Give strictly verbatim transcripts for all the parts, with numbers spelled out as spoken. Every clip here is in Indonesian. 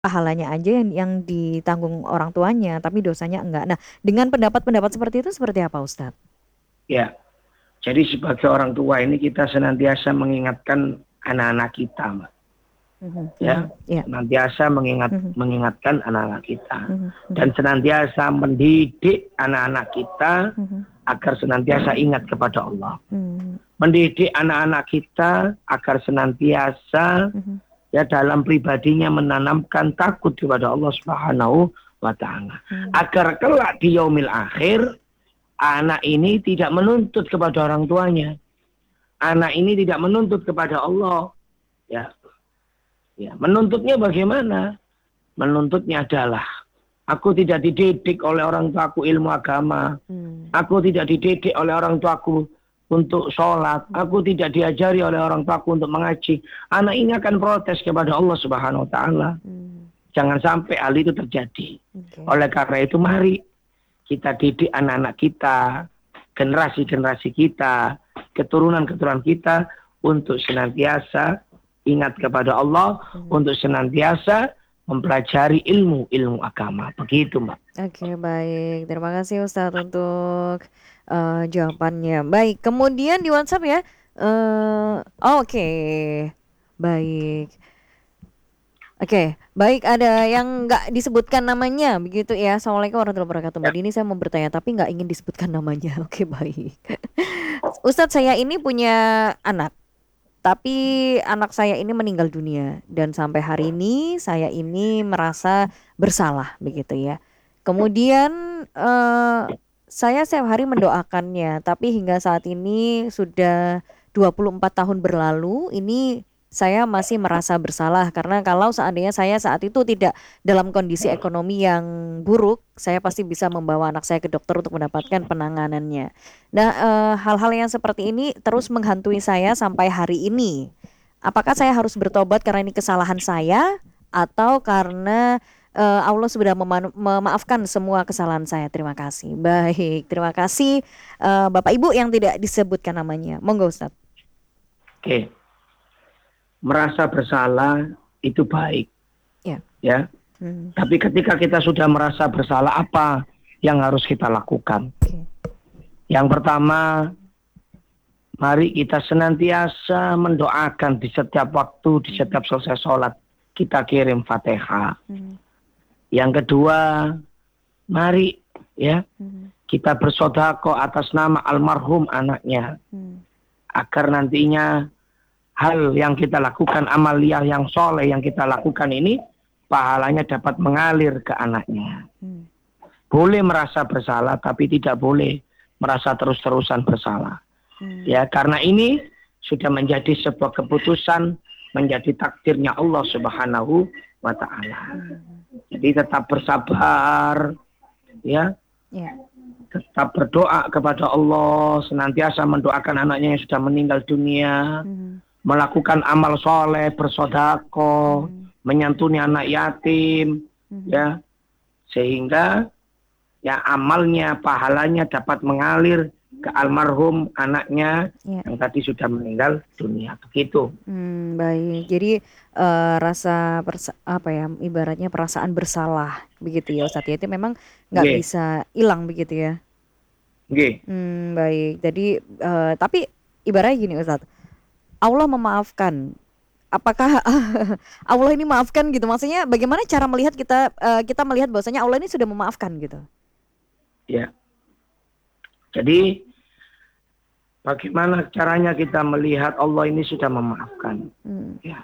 pahalanya aja yang yang ditanggung orang tuanya, tapi dosanya enggak. Nah, dengan pendapat-pendapat seperti itu seperti apa Ustadz? Ya, jadi sebagai orang tua ini kita senantiasa mengingatkan anak-anak kita, Mbak. Mhm Ya, mhm, iya. senantiasa mengingat Mhm. mengingatkan anak-anak kita Mhm dan mhm. senantiasa mendidik anak-anak kita Mhm. agar senantiasa ingat kepada Allah. Mmm. Mendidik anak-anak kita agar senantiasa Mhm. ya dalam pribadinya menanamkan takut kepada Allah Subhanahu wa taala. Mmm. Agar kelak di yaumil akhir anak ini tidak menuntut kepada orang tuanya. Anak ini tidak menuntut kepada Allah. Ya. Ya, menuntutnya bagaimana? Menuntutnya adalah aku tidak dididik oleh orang tuaku ilmu agama. Mmm. Aku tidak dididik oleh orang tuaku untuk sholat. Aku tidak diajari oleh orang tuaku untuk mengaji. Anak ini akan protes kepada Allah Subhanahu wa taala. Mmm. Jangan sampai hal itu terjadi. Oke. Oleh karena itu mari kita didik anak-anak kita, generasi-generasi kita, keturunan-keturunan kita untuk senantiasa ingat kepada Allah, Mhm. untuk senantiasa mempelajari ilmu-ilmu agama. Begitu, Mbak. Oke, baik. Terima kasih Ustadz untuk, eee, jawabannya. Baik, kemudian di WhatsApp ya, eee, oke, baik. Oke, baik ada yang nggak disebutkan namanya begitu ya. Assalamualaikum warahmatullahi wabarakatuh. Mbak Ya. Dini saya mau bertanya tapi nggak ingin disebutkan namanya. Oke, baik. Ustadz saya ini punya anak, tapi anak saya ini meninggal dunia dan sampai hari ini saya ini merasa bersalah begitu ya. Kemudian, eee, saya setiap hari mendoakannya, tapi hingga saat ini sudah dua puluh empat tahun berlalu, ini saya masih merasa bersalah karena kalau seandainya saya saat itu tidak dalam kondisi ekonomi yang buruk, saya pasti bisa membawa anak saya ke dokter untuk mendapatkan penanganannya. Nah, eee, hal-hal yang seperti ini terus menghantui saya sampai hari ini. Apakah saya harus bertobat karena ini kesalahan saya atau karena, eee, Allah sudah memanu memaafkan semua kesalahan saya? Terima kasih. Baik, terima kasih, eee, Bapak Ibu yang tidak disebutkan namanya. Monggo Ustadz. Oke. Merasa bersalah itu baik. Ya. Ya. Mhm. Tapi ketika kita sudah merasa bersalah, apa yang harus kita lakukan? Oke. Yang pertama, mari kita senantiasa mendoakan di setiap waktu, di setiap selesai sholat. Kita kirim Fatihah. Mhm. Yang kedua, mari ya Mhm. kita bersedekah atas nama almarhum anaknya. Mhm. Agar nantinya hal yang kita lakukan, amaliyah yang soleh yang kita lakukan ini, pahalanya dapat mengalir ke anaknya. Mhm. Boleh merasa bersalah, tapi tidak boleh merasa terus-terusan bersalah. Mhm. Ya, karena ini sudah menjadi sebuah keputusan, menjadi takdirnya Allah Subhanahu wa taala. Mhm. Jadi tetap bersabar, ya. Ya. Tetap berdoa kepada Allah, senantiasa mendoakan anaknya yang sudah meninggal dunia, Mhm. melakukan amal soleh, bersedekah, Mhm. menyantuni anak yatim, Mhm. ya, sehingga ya amalnya, pahalanya dapat mengalir ke almarhum anaknya Ya. yang tadi sudah meninggal dunia. Begitu. Hmm, baik. Jadi, eee, rasa persa apa ya, ibaratnya perasaan bersalah begitu ya Ustadz ya, itu memang nggak Nggih, bisa hilang begitu ya? nggih. Hmm, baik. Jadi, eee, tapi ibaratnya gini Ustadz, Allah memaafkan. Apakah Allah ini maafkan gitu? Maksudnya bagaimana cara melihat kita, eee, kita melihat bahwasanya Allah ini sudah memaafkan gitu? Ya. Jadi bagaimana caranya kita melihat Allah ini sudah memaafkan? Hmm. Ya.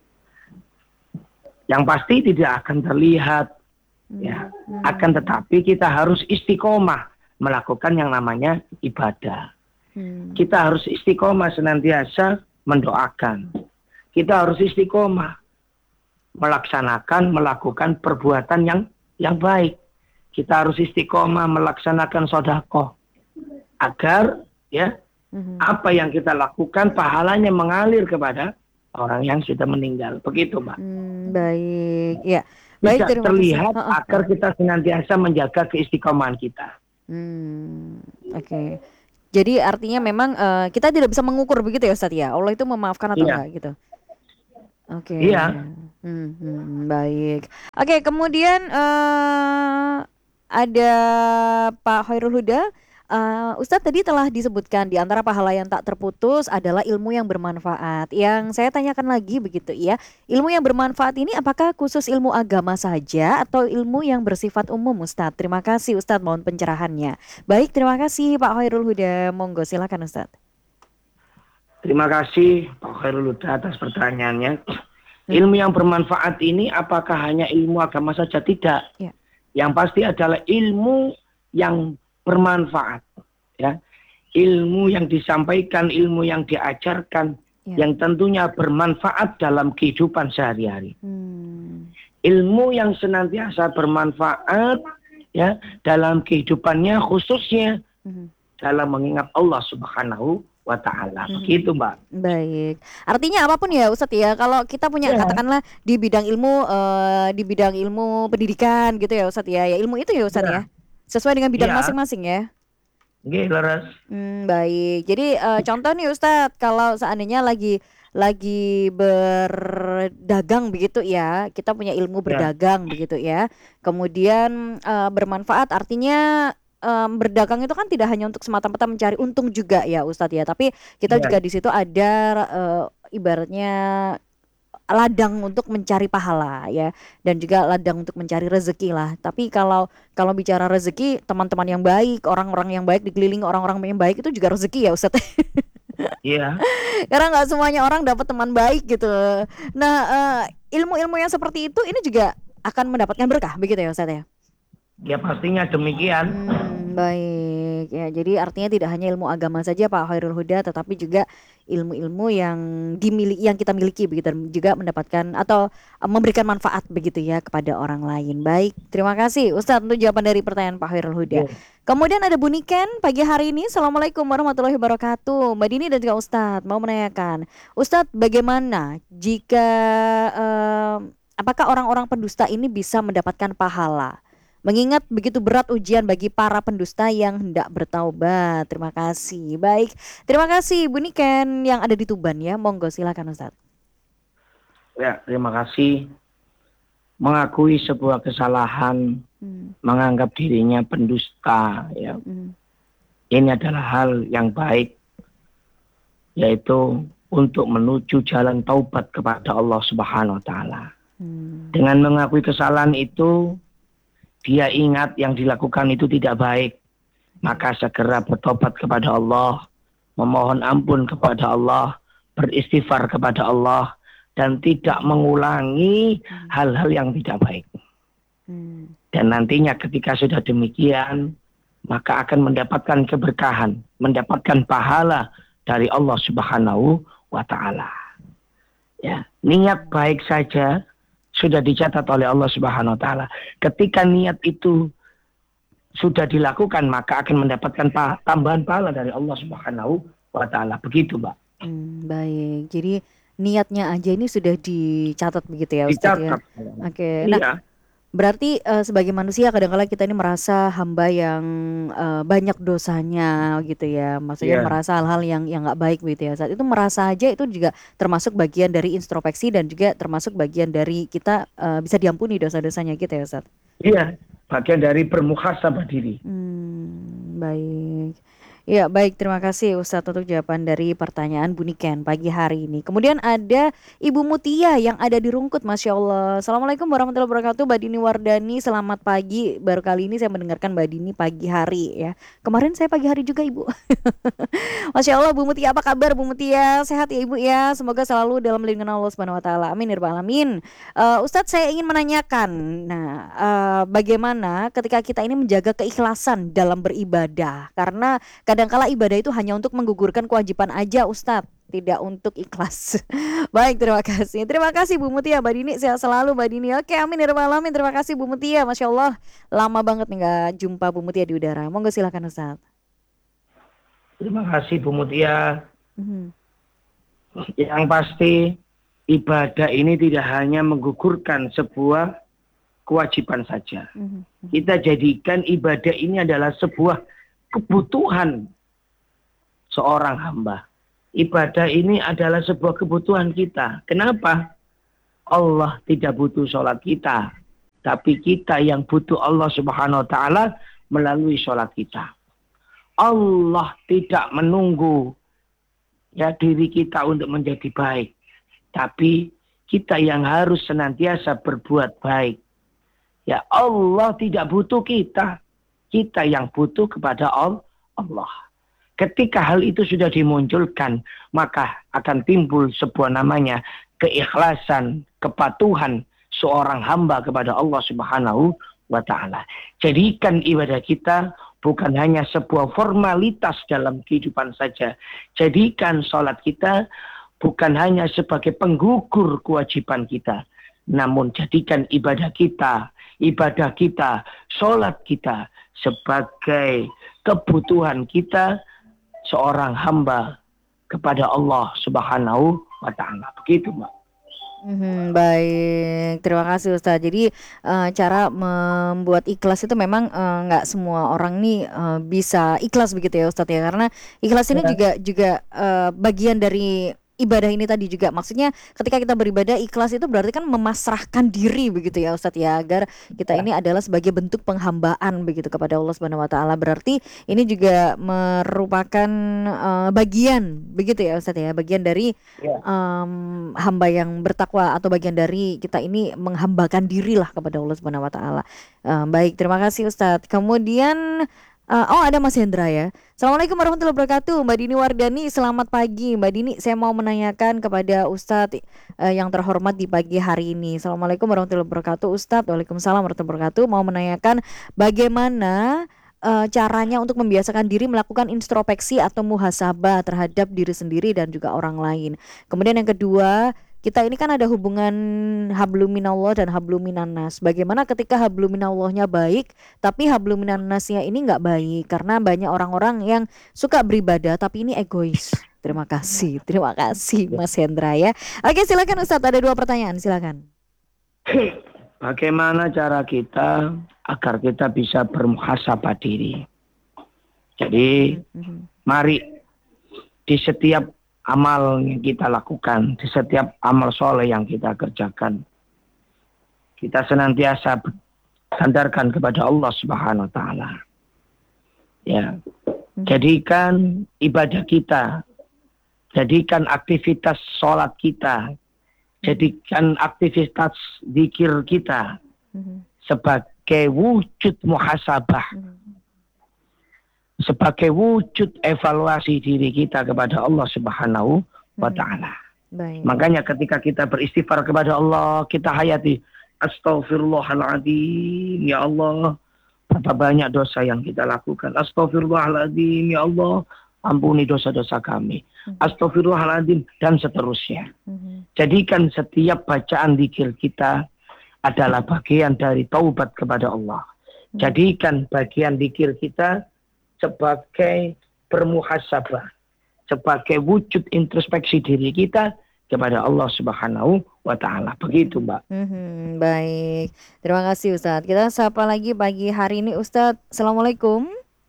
Yang pasti tidak akan terlihat, Hmm. ya. Hmm. Akan tetapi kita harus istiqomah melakukan yang namanya ibadah. Hmm. Kita harus istiqomah senantiasa mendoakan. Kita harus istiqomah melaksanakan, melakukan perbuatan yang yang baik. Kita harus istiqomah melaksanakan sedekah agar ya Mhm. apa yang kita lakukan pahalanya mengalir kepada orang yang sudah meninggal. Begitu, Mbak. Hmm, baik. Ya, baik Tidak terima kasih. terlihat Heeh agar heeh. kita senantiasa menjaga keistiqomahan kita. Hmm, oke. Jadi artinya memang, eee, kita tidak bisa mengukur begitu ya Ustadz ya, Allah itu memaafkan atau Iya, enggak gitu? Oke. Iya, Hmm, hmm, baik. Oke, kemudian eh ada Pak Khairul Huda. Eh, Ustadz tadi telah disebutkan di antara pahala yang tak terputus adalah ilmu yang bermanfaat. Yang saya tanyakan lagi begitu ya, ilmu yang bermanfaat ini apakah khusus ilmu agama saja atau ilmu yang bersifat umum, Ustadz? Terima kasih Ustadz, mohon pencerahannya. Baik, terima kasih Pak Khairul Huda. Monggo silakan Ustadz. terima kasih Pak Khairul Huda atas pertanyaannya. Hmm, Ilmu yang bermanfaat ini apakah hanya ilmu agama saja? Tidak. ya, Yang pasti adalah ilmu yang bermanfaat, ya. Ilmu yang disampaikan, ilmu yang diajarkan, ya. yang tentunya bermanfaat dalam kehidupan sehari-hari. Hmm, Ilmu yang senantiasa bermanfaat, ya, dalam kehidupannya, khususnya mhm, dalam mengingat Allah Subhanahu wa Ta'ala. mhm. Begitu, Mbak. Baik. Artinya apapun ya Ustadz ya, kalau kita punya Ya, katakanlah di bidang ilmu eh, di bidang ilmu pendidikan gitu ya Ustadz ya. Ya ilmu itu ya Ustadz ya. ya, Sesuai dengan bidang ya. masing-masing ya. Nggih, leres. Hmm, baik. Jadi eh, contoh nih Ustadz, kalau seandainya lagi lagi berdagang begitu ya, kita punya ilmu Ya, berdagang begitu ya. Kemudian eh, bermanfaat artinya em, berdagang itu kan tidak hanya untuk semata-mata mencari untung juga ya Ustadz ya, tapi kita juga ya, di situ ada eh, ibaratnya ladang untuk mencari pahala ya, dan juga ladang untuk mencari rezeki lah. Tapi kalau kalau bicara rezeki, teman-teman yang baik, orang-orang yang baik, dikelilingi orang-orang yang baik itu juga rezeki ya Ustadz. ya. Karena nggak semuanya orang dapat teman baik gitu. Nah, eh, ilmu-ilmu yang seperti itu ini juga akan mendapatkan berkah begitu ya Ustadz ya. Ya pastinya demikian. Hmm, baik ya. Jadi artinya tidak hanya ilmu agama saja Pak Khairul Huda, tetapi juga ilmu-ilmu yang dimiliki, yang kita miliki begitu, dan juga mendapatkan atau eh, memberikan manfaat begitu ya kepada orang lain. Baik, terima kasih Ustadz untuk jawaban dari pertanyaan Pak Khairul Huda. Ya. Kemudian ada Bu Niken pagi hari ini. Assalamualaikum warahmatullahi wabarakatuh. Mbak Dini dan juga Ustadz mau menanyakan, Ustadz bagaimana jika eh, apakah orang-orang pendusta ini bisa mendapatkan pahala? Mengingat begitu berat ujian bagi para pendusta yang hendak bertaubat. Terima kasih. Baik, terima kasih Bu Niken yang ada di Tuban ya. Monggo silakan Ustaz. Ya, terima kasih. Mengakui sebuah kesalahan, Hmm, menganggap dirinya pendusta, ya. hmm, Ini adalah hal yang baik, yaitu untuk menuju jalan taubat kepada Allah Subhanahu wa Ta'ala. hmm, Dengan mengakui kesalahan itu, dia ingat yang dilakukan itu tidak baik, maka segera bertobat kepada Allah, memohon ampun kepada Allah, beristighfar kepada Allah, dan tidak mengulangi hmm, hal-hal yang tidak baik. hmm, Dan nantinya ketika sudah demikian, maka akan mendapatkan keberkahan, mendapatkan pahala dari Allah Subhanahu wa Ta'ala. Ya, niat baik saja sudah dicatat oleh Allah Subhanahu wa Ta'ala. Ketika niat itu sudah dilakukan, maka akan mendapatkan pa- tambahan pahala dari Allah Subhanahu wa Ta'ala. Begitu, Mbak. hmm, baik. Jadi niatnya aja ini sudah dicatat begitu ya Ustaz ya. Dicatat. Oke. Nah, Iya, berarti eh, sebagai manusia kadang-kala kita ini merasa hamba yang eh, banyak dosanya gitu ya. Maksudnya iya, merasa hal-hal yang yang nggak baik gitu ya. Saat itu merasa aja itu juga termasuk bagian dari introspeksi dan juga termasuk bagian dari kita eh, bisa diampuni dosa-dosanya gitu ya Ustaz. iya. Bagian dari bermuhasabah diri. Hmm, baik. Ya, baik. Terima kasih Ustadz untuk jawaban dari pertanyaan Bu Niken pagi hari ini. Kemudian ada Ibu Mutia yang ada di Rungkut, Masya Allah. Assalamualaikum warahmatullahi wabarakatuh, Mbak Dini Wardani. Selamat pagi. Baru kali ini saya mendengarkan Mbak Dini pagi hari ya. Kemarin saya pagi hari juga Ibu. Masya Allah, Bu Mutia, apa kabar Bu Mutia? Sehat ya Ibu ya? Semoga selalu dalam lindungan Allah Subhanahu Wa Taala. Amin ya rabbal alamin. Eh, Ustadz, saya ingin menanyakan, nah, eh, bagaimana ketika kita ini menjaga keikhlasan dalam beribadah? Karena kadangkala ibadah itu hanya untuk menggugurkan kewajiban aja, Ustadz, tidak untuk ikhlas. Baik, terima kasih. Terima kasih Bu Mutia, Mbak Dini. Sehat selalu Mbak Dini. Oke, amin ya rabbal alamin. Terima kasih Bu Mutia. Masya Allah, lama banget nih nggak jumpa Bu Mutia di udara. Monggo silakan Ustadz. Terima kasih, Bu Mutia. Mhm, Yang pasti, ibadah ini tidak hanya menggugurkan sebuah kewajiban saja. mhm, mhm. Kita jadikan ibadah ini adalah sebuah kebutuhan seorang hamba. Ibadah ini adalah sebuah kebutuhan kita. Kenapa? Allah tidak butuh sholat kita, tapi kita yang butuh Allah Subhanahu wa Ta'ala melalui sholat kita. Allah tidak menunggu ya diri kita untuk menjadi baik, tapi kita yang harus senantiasa berbuat baik. Ya, Allah tidak butuh kita, kita yang butuh kepada Allah. Ketika hal itu sudah dimunculkan, maka akan timbul sebuah namanya keikhlasan, kepatuhan seorang hamba kepada Allah Subhanahu wa Ta'ala. Jadikan ibadah kita bukan hanya sebuah formalitas dalam kehidupan saja. Jadikan sholat kita bukan hanya sebagai penggugur kewajiban kita, namun jadikan ibadah kita, ibadah kita, sholat kita sebagai kebutuhan kita seorang hamba kepada Allah Subhanahu wa Ta'ala. Begitu, Mbak. Mhm, baik, terima kasih Ustadz. Jadi eh, cara membuat ikhlas itu memang eh, nggak semua orang nih eh, bisa ikhlas begitu ya Ustadz ya, karena ikhlas ini Ya. juga juga eh, bagian dari ibadah ini tadi juga. Maksudnya ketika kita beribadah ikhlas itu berarti kan memasrahkan diri begitu ya Ustadz ya, agar kita ini adalah sebagai bentuk penghambaan begitu kepada Allah Subhanahu wa Ta'ala. Berarti ini juga merupakan eh, bagian begitu ya Ustadz ya, bagian dari Ya. em, hamba yang bertakwa, atau bagian dari kita ini menghambakan diri lah kepada Allah Subhanahu wa Ta'ala. Eh, baik, terima kasih Ustadz. Kemudian eh, oh, ada Mas Hendra ya. Assalamualaikum warahmatullahi wabarakatuh, Mbak Dini Wardani. Selamat pagi Mbak Dini. Saya mau menanyakan kepada Ustadz eh, yang terhormat di pagi hari ini. Assalamualaikum warahmatullahi wabarakatuh Ustadz. Waalaikumsalam warahmatullahi wabarakatuh. Mau menanyakan bagaimana eh, caranya untuk membiasakan diri melakukan introspeksi atau muhasabah terhadap diri sendiri dan juga orang lain. Kemudian yang kedua, kita ini kan ada hubungan habluminallah dan habluminannas. Bagaimana ketika habluminallahnya baik, tapi habluminannasnya ini nggak baik, karena banyak orang-orang yang suka beribadah tapi ini egois. Terima kasih, terima kasih Mas Hendra ya. Oke, silakan Ustadz, ada dua pertanyaan, silakan. Bagaimana cara kita agar kita bisa bermuhasabah diri? Jadi, Mhm. mari di setiap amal yang kita lakukan, di setiap amal soleh yang kita kerjakan, kita senantiasa sandarkan kepada Allah Subhanahu wa Ta'ala. Ya, jadikan ibadah kita, jadikan aktivitas sholat kita, jadikan aktivitas zikir kita Mhm. sebagai wujud muhasabah, Mhm. sebagai wujud evaluasi diri kita kepada Allah Subhanahu wa Mhm. Ta'ala. Baik. Makanya ketika kita beristighfar kepada Allah, kita hayati Astaghfirullahaladzim, ya Allah, berapa banyak dosa yang kita lakukan. Astaghfirullahaladzim, ya Allah, ampuni dosa-dosa kami. Astaghfirullahaladzim, dan seterusnya. Mhm. Jadikan setiap bacaan zikir kita adalah bagian dari taubat kepada Allah. Jadikan bagian zikir kita sebagai bermuhasabah, sebagai wujud introspeksi diri kita kepada Allah Subhanahu wa Ta'ala. Begitu, Mbak. Mhm, baik, terima kasih Ustadz. Kita sapa lagi pagi hari ini Ustadz. Assalamualaikum.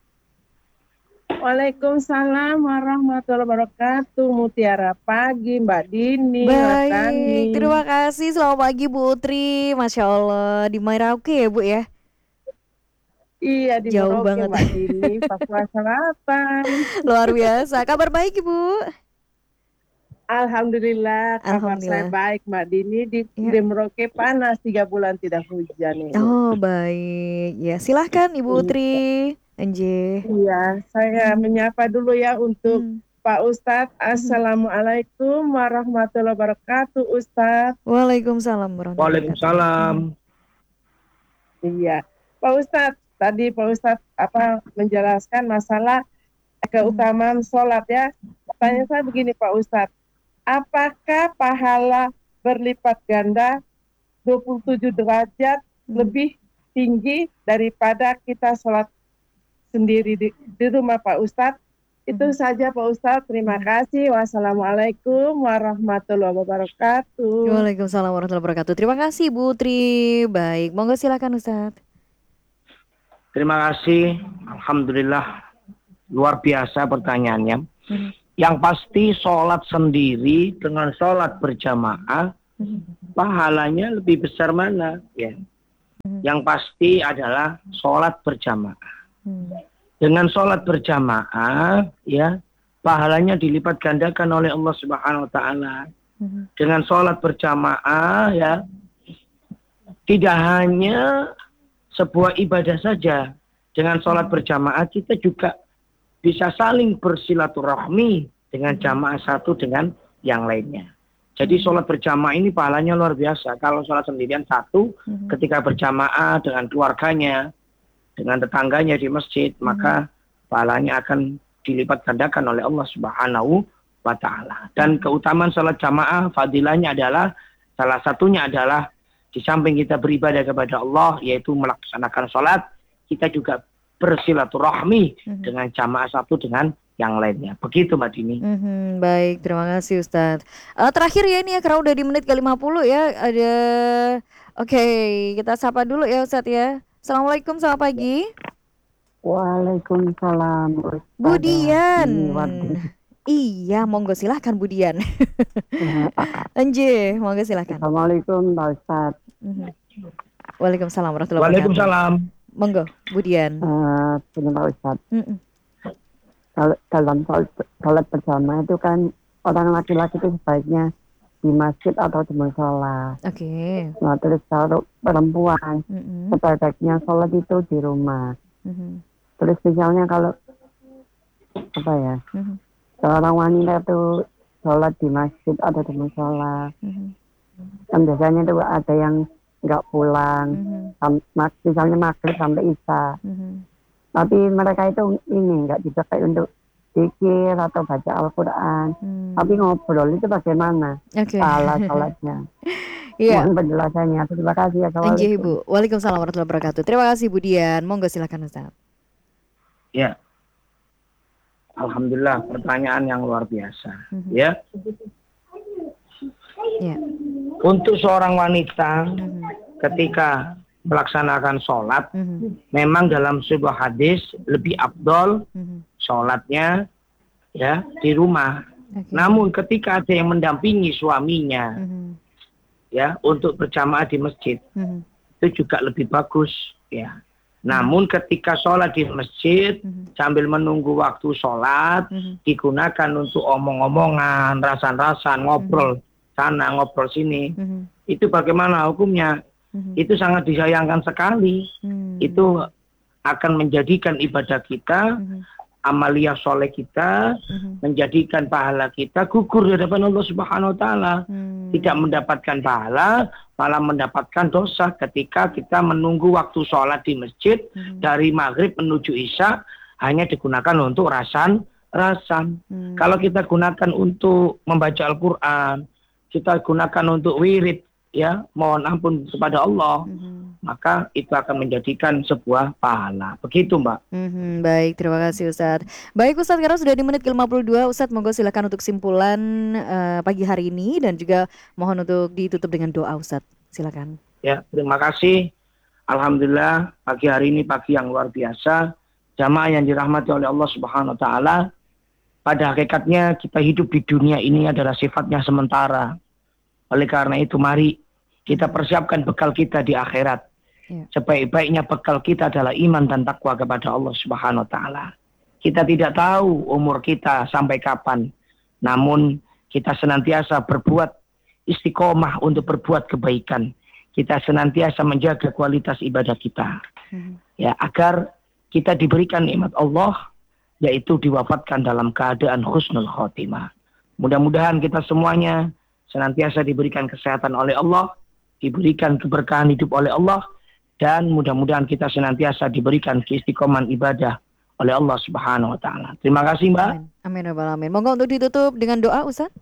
Waalaikumsalam warahmatullahi wabarakatuh. Mutiara pagi Mbak Dini, Mas Dani. Baik, terima kasih. Selamat pagi Bu Utri. Masya Allah, di Merauke ya Bu ya? Iya di Jauh Merauke banget. Mbak Dini, Papua Selatan. Luar biasa. Kabar baik Ibu? Alhamdulillah, kabar Alhamdulillah. saya baik Mbak Dini. Di, Ya. di Merauke panas, tiga bulan tidak hujan ini. Oh baik, ya silahkan Ibu Utri. Anjir. Iya, saya menyapa dulu ya untuk Hmm. Pak Ustadz. Assalamualaikum warahmatullahi wabarakatuh Ustadz. Waalaikumsalam warahmatullahi wabarakatuh. Waalaikumsalam. Iya, Pak Ustadz, tadi Pak Ustadz apa menjelaskan masalah keutamaan sholat ya. Pertanyaan saya begini Pak Ustadz, apakah pahala berlipat ganda dua puluh tujuh derajat Hmm. lebih tinggi daripada kita sholat sendiri di, di rumah Pak Ustadz? Itu Hmm. saja Pak Ustadz, terima kasih. Wassalamualaikum warahmatullahi wabarakatuh. Waalaikumsalam warahmatullahi wabarakatuh. Terima kasih Bu Utri. Baik, monggo silakan Ustadz. Terima kasih. Alhamdulillah. Luar biasa pertanyaannya. Mhm. Yang pasti sholat sendiri dengan sholat berjamaah pahalanya lebih besar mana? Ya. Yang pasti adalah sholat berjamaah. Dengan sholat berjamaah, ya, pahalanya dilipat gandakan oleh Allah Subhanahu Wa Taala. Dengan sholat berjamaah, ya, tidak hanya sebuah ibadah saja. Dengan sholat berjamaah kita juga bisa saling bersilaturahmi dengan jamaah satu dengan yang lainnya. Jadi sholat berjamaah ini pahalanya luar biasa. Kalau sholat sendirian satu, mm-hmm. ketika berjamaah dengan keluarganya, dengan tetangganya di masjid, mm-hmm. maka pahalanya akan dilipat gandakan oleh Allah Subhanahu wa Ta'ala. Dan keutamaan sholat jamaah, fadilahnya adalah, salah satunya adalah di samping kita beribadah kepada Allah, yaitu melaksanakan sholat, kita juga bersilaturahmi mm-hmm. dengan jamaah satu dengan yang lainnya. Begitu Mbak Dini. Mm-hmm, baik, terima kasih Ustadz. Uh, terakhir ya ini ya, karena udah di menit ke lima puluh ya. Ada, oke, okay, kita sapa dulu ya Ustadz ya. Assalamualaikum, selamat pagi. Waalaikumsalam. Budian. Iya, monggo silahkan Budian. Anjir, monggo silahkan. Assalamualaikum Pak Ustadz. Mm-hmm. Waalaikumsalam warahmatullahi wabarakatuh. Waalaikumsalam. Monggo, Budian. Uh, Pak Ustadz. Mm-mm. Kalau dalam sholat berjamaah itu kan orang laki-laki itu sebaiknya di masjid atau di musola. Oke. Okay. Nah terus kalau perempuan mm-hmm. sebaiknya sholat itu di rumah. Mm-hmm. Terus misalnya kalau apa ya, mm-hmm. seorang wanita itu sholat di masjid atau di musola, mm-hmm. kan biasanya itu ada yang nggak pulang, mm-hmm. sam- misalnya maghrib sampai isya. Mm-hmm. Tapi mereka itu ini nggak dipakai untuk zikir atau baca Al-Quran. Hmm. Tapi ngobrol itu bagaimana? Okay. Salah sholatnya. Iya. Mohon penjelasannya. Terima kasih ya. Anjir Ibu. Waalaikumsalam warahmatullahi wabarakatuh. Terima kasih Bu Dian. Monggo silakan Ustaz. Ya. Alhamdulillah, pertanyaan yang luar biasa. Mm-hmm. Ya. Yeah. Untuk seorang wanita mm-hmm. ketika melaksanakan sholat, mm-hmm. memang dalam sebuah hadis lebih afdol mm-hmm. sholatnya ya di rumah. Okay. Namun ketika ada yang mendampingi suaminya, mm-hmm. ya untuk berjamaah di masjid, mm-hmm. itu juga lebih bagus ya. Namun ketika sholat di masjid mm-hmm. sambil menunggu waktu sholat, mm-hmm. digunakan untuk omong-omongan, rasan-rasan, ngobrol mm-hmm. sana, ngobrol sini, mm-hmm. itu bagaimana hukumnya? Mm-hmm. Itu sangat disayangkan sekali. Mm-hmm. Itu akan menjadikan ibadah kita, mm-hmm. amaliyah soleh kita, mm-hmm. menjadikan pahala kita gugur di hadapan Allah Subhanahu Wa Taala. Mm-hmm. Tidak mendapatkan pahala, malah mendapatkan dosa ketika kita menunggu waktu sholat di masjid mm-hmm. dari maghrib menuju isya hanya digunakan untuk rasan-rasan. Mm-hmm. Kalau kita gunakan untuk membaca Al-Quran, kita gunakan untuk wirid, ya, mohon ampun kepada Allah, mm-hmm. maka itu akan menjadikan sebuah pahala. Begitu Mbak. Mm-hmm, baik, terima kasih Ustadz. Baik Ustadz, karena sudah di menit ke lima puluh dua, Ustadz monggo silakan untuk kesimpulan uh, pagi hari ini dan juga mohon untuk ditutup dengan doa Ustadz. Silakan. Ya, terima kasih. Alhamdulillah pagi hari ini pagi yang luar biasa. Jamaah yang dirahmati oleh Allah Subhanahu Wa Taala. Pada hakikatnya kita hidup di dunia ini adalah sifatnya sementara. Oleh karena itu mari kita persiapkan bekal kita di akhirat. Ya. Sebaik-baiknya bekal kita adalah iman dan takwa kepada Allah Subhanahu Wa Taala. Kita tidak tahu umur kita sampai kapan. Namun kita senantiasa berbuat istiqomah untuk berbuat kebaikan. Kita senantiasa menjaga kualitas ibadah kita. Hmm. Ya, agar kita diberikan nikmat Allah, yaitu diwafatkan dalam keadaan husnul khotimah. Mudah-mudahan kita semuanya senantiasa diberikan kesehatan oleh Allah, diberikan keberkahan hidup oleh Allah, dan mudah-mudahan kita senantiasa diberikan keistiqomahan ibadah oleh Allah Subhanahu Wa Taala. Terima kasih Mbak. Amin. Amin. Amin. Monggo untuk ditutup dengan doa Ustaz.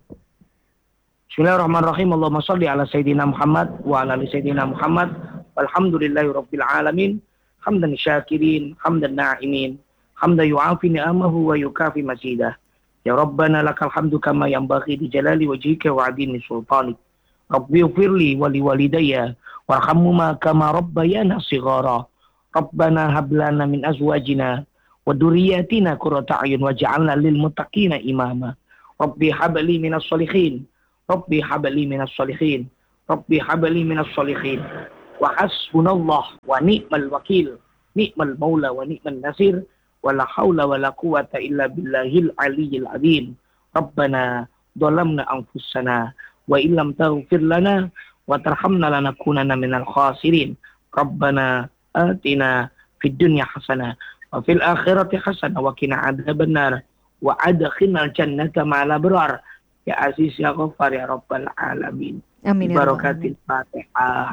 Bismillahirrahmanirrahim. Allahumma shalli ala sayyidina Muhammad wa ala ali sayyidina Muhammad. Walhamdulillahi rabbil alamin. Hamdan syakirin, hamdan na'imin, hamdan yu'afi ni'amahu wa yukafi masidah. Ya Rabbana lakal hamdu kama yanbaghi li jalali wajhika wa 'azimi sultanik. Rabbi ighfirli wa li walidayya warhamhuma kama rabbayana shighara. Rabbana hab lana min azwajina wa dhurriyyatina qurrata a'yun waj'alna lil muttaqina imama. Rabbi hab li minas shalihin. Rabbi hab li minas shalihin. Rabbi habli minas sholihin. Wa hasbunallah wa ni'mal wakil. Ni'mal maula wa ni'mal nasir. Wa la hawla wa la quwata illa billahil aliyyil azim. Rabbana dhalamna anfusana wa illam taghfir lana wa tarhamna lanakunanna minal khasirin. Rabbana atina fid dunya hasanah wa fil akhirati hasanah wa qina adzabannar wa adkhilnal jannata ma'al abrar. Ya Aziz ya Ghaffar ya Rabbal alamin. Amin ya Rabbal Barakatil Fatihah.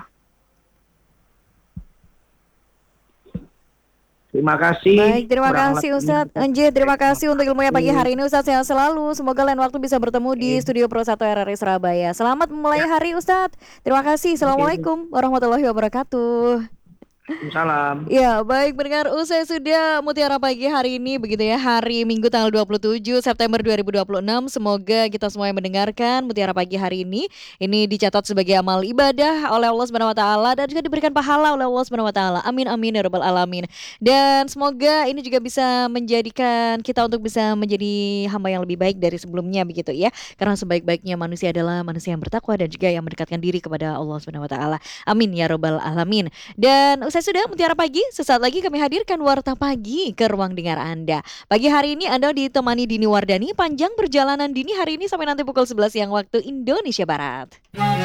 Terima kasih. Baik, terima Kurang kasih lebih- Ustadz Anji, terima kasih untuk ilmunya pagi hari ini Ustadz, sehat selalu. Semoga lain waktu bisa bertemu di studio Pro satu R R I Surabaya. Selamat memulai hari Ustadz. Terima kasih. Assalamualaikum warahmatullahi wabarakatuh. Salam. Ya, baik pendengar, usai sudah Mutiara Pagi hari ini begitu ya, hari Minggu tanggal dua puluh tujuh September dua ribu dua puluh enam. Semoga kita semua yang mendengarkan Mutiara Pagi hari ini ini dicatat sebagai amal ibadah oleh Allah Subhanahu wa taala dan juga diberikan pahala oleh Allah Subhanahu wa taala. Amin amin ya rabbal alamin. Dan semoga ini juga bisa menjadikan kita untuk bisa menjadi hamba yang lebih baik dari sebelumnya begitu ya. Karena sebaik-baiknya manusia adalah manusia yang bertakwa dan juga yang mendekatkan diri kepada Allah Subhanahu wa taala. Amin ya rabbal alamin. Dan saya sudah Mutiara Pagi, sesaat lagi kami hadirkan Warta Pagi ke ruang dengar Anda. Pagi hari ini Anda ditemani Dini Wardani, panjang perjalanan Dini hari ini sampai nanti pukul sebelas siang waktu Indonesia Barat.